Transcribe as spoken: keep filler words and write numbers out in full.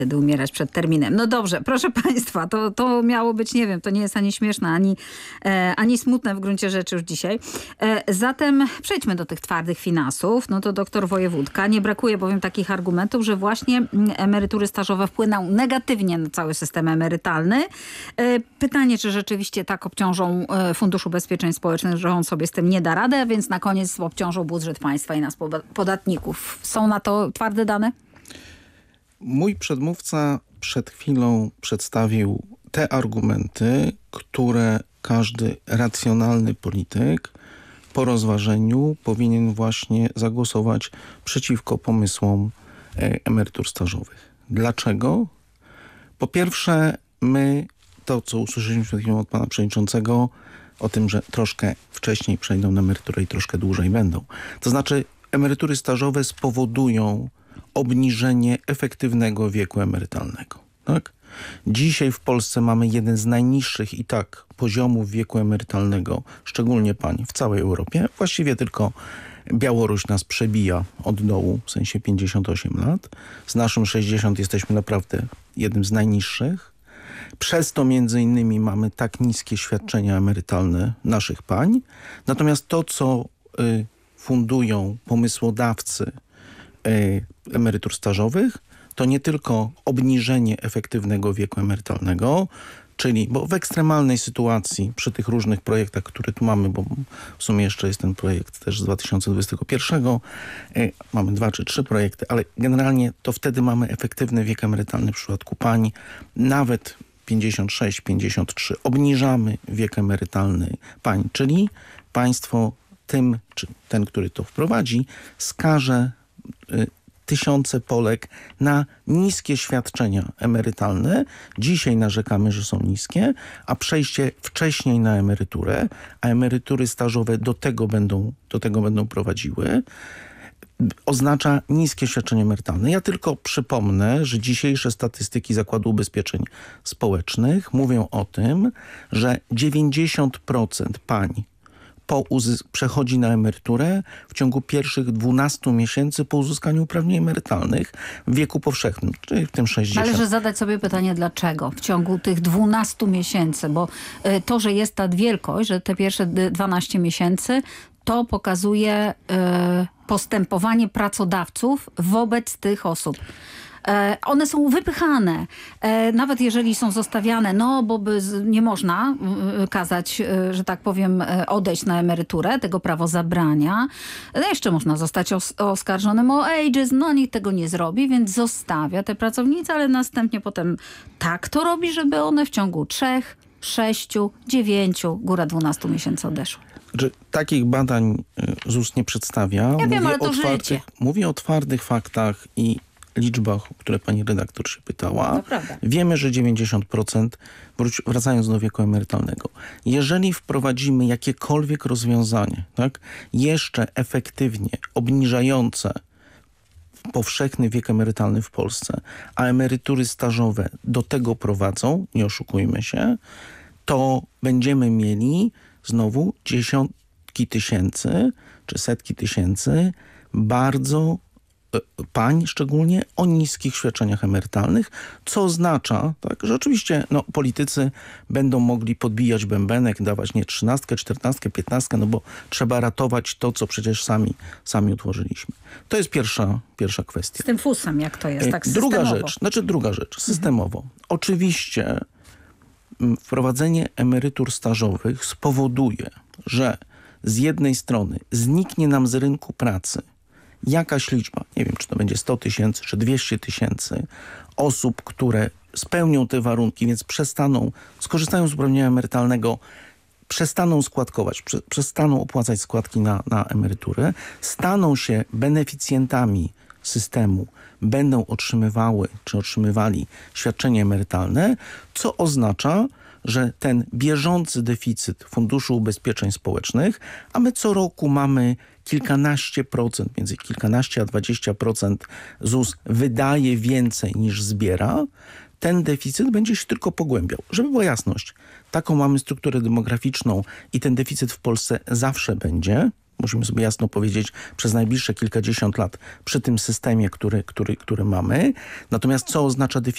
wtedy umierać przed terminem. No dobrze, proszę państwa, to, to miało być, nie wiem, to nie jest ani śmieszne, ani, e, ani smutne w gruncie rzeczy już dzisiaj. E, zatem przejdźmy do tych twardych finansów. No to doktor Wojewódka. Nie brakuje bowiem takich argumentów, że właśnie emerytury stażowe wpłyną negatywnie na cały system emerytalny. E, pytanie, czy rzeczywiście tak obciążą e, Fundusz Ubezpieczeń Społecznych, że on sobie z tym nie da rady, a więc na koniec obciążą budżet państwa i nas podatników. Są na to twarde dane? Mój przedmówca przed chwilą przedstawił te argumenty, które każdy racjonalny polityk po rozważeniu powinien właśnie zagłosować przeciwko pomysłom emerytur stażowych. Dlaczego? Po pierwsze, my to, co usłyszeliśmy przed chwilą od pana przewodniczącego, o tym, że troszkę wcześniej przejdą na emeryturę i troszkę dłużej będą. To znaczy emerytury stażowe spowodują obniżenie efektywnego wieku emerytalnego. Tak? Dzisiaj w Polsce mamy jeden z najniższych i tak poziomów wieku emerytalnego, szczególnie pań, w całej Europie. Właściwie tylko Białoruś nas przebija od dołu, w sensie pięćdziesiąt osiem lat. Z naszym sześćdziesiąt jesteśmy naprawdę jednym z najniższych. Przez to między innymi mamy tak niskie świadczenia emerytalne naszych pań. Natomiast to, co y, fundują pomysłodawcy y, emerytur stażowych, to nie tylko obniżenie efektywnego wieku emerytalnego, czyli, bo w ekstremalnej sytuacji przy tych różnych projektach, które tu mamy, bo w sumie jeszcze jest ten projekt też z dwa tysiące dwudziestego pierwszego, y, mamy dwa czy trzy projekty, ale generalnie to wtedy mamy efektywny wiek emerytalny w przypadku pań, nawet pięćdziesiąt sześć pięćdziesiąt trzy. Obniżamy wiek emerytalny pań, czyli państwo tym, czy ten, który to wprowadzi, skaże y, tysiące Polek na niskie świadczenia emerytalne. Dzisiaj narzekamy, że są niskie, a przejście wcześniej na emeryturę, a emerytury stażowe do tego będą, do tego będą prowadziły, oznacza niskie świadczenie emerytalne. Ja tylko przypomnę, że dzisiejsze statystyki Zakładu Ubezpieczeń Społecznych mówią o tym, że dziewięćdziesiąt procent pań po przechodzi na emeryturę w ciągu pierwszych dwunastu miesięcy po uzyskaniu uprawnień emerytalnych w wieku powszechnym, czyli w tym sześćdziesiąt. Należy zadać sobie pytanie, dlaczego w ciągu tych dwunastu miesięcy, bo to, że jest ta wielkość, że te pierwsze dwanaście miesięcy, to pokazuje y, postępowanie pracodawców wobec tych osób. E, one są wypychane. E, nawet jeżeli są zostawiane, no bo by z, nie można y, kazać, y, że tak powiem, y, odejść na emeryturę, tego prawo zabrania. E, jeszcze można zostać os oskarżonym o ageism, no nikt tego nie zrobi, więc zostawia te pracownice, ale następnie potem tak to robi, żeby one w ciągu trzech, sześciu, dziewięciu, góra dwunastu miesięcy odeszły. Że takich badań ZUS nie przedstawia. Ja mówię wiem, ale to o twardych, życie. Mówię o twardych faktach i liczbach, o które pani redaktor się pytała. To prawda. Wiemy, że dziewięćdziesiąt procent, wracając do wieku emerytalnego, jeżeli wprowadzimy jakiekolwiek rozwiązanie, tak, jeszcze efektywnie obniżające powszechny wiek emerytalny w Polsce, a emerytury stażowe do tego prowadzą, nie oszukujmy się, to będziemy mieli znowu dziesiątki tysięcy, czy setki tysięcy bardzo pań, szczególnie o niskich świadczeniach emerytalnych, co oznacza, tak, że oczywiście no, politycy będą mogli podbijać bębenek, dawać nie trzynastkę, czternastkę, piętnastkę, no bo trzeba ratować to, co przecież sami, sami utworzyliśmy. To jest pierwsza, pierwsza kwestia. Z tym fusem, jak to jest, tak Druga systemowo. rzecz, znaczy druga rzecz, systemowo. Mhm. Oczywiście wprowadzenie emerytur stażowych spowoduje, że z jednej strony zniknie nam z rynku pracy jakaś liczba, nie wiem, czy to będzie sto tysięcy, czy dwieście tysięcy osób, które spełnią te warunki, więc przestaną, skorzystają z uprawnienia emerytalnego, przestaną składkować, prze, przestaną opłacać składki na, na emeryturę, staną się beneficjentami systemu, będą otrzymywały, czy otrzymywali świadczenie emerytalne, co oznacza, że ten bieżący deficyt Funduszu Ubezpieczeń Społecznych, a my co roku mamy kilkanaście procent, między kilkanaście a dwadzieścia procent ZUS wydaje więcej niż zbiera, ten deficyt będzie się tylko pogłębiał. Żeby była jasność, taką mamy strukturę demograficzną i ten deficyt w Polsce zawsze będzie. Musimy sobie jasno powiedzieć, przez najbliższe kilkadziesiąt lat przy tym systemie, który, który, który mamy. Natomiast co oznacza deficyt?